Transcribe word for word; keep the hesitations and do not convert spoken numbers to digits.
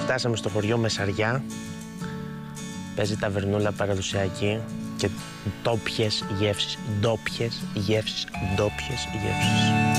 Φτάσαμε στο χωριό Μεσαριά. Παίζει ταβερνούλα παραδοσιακή και ντόπιες γεύσεις. Ντόπιες γεύσεις. Ντόπιες γεύσεις.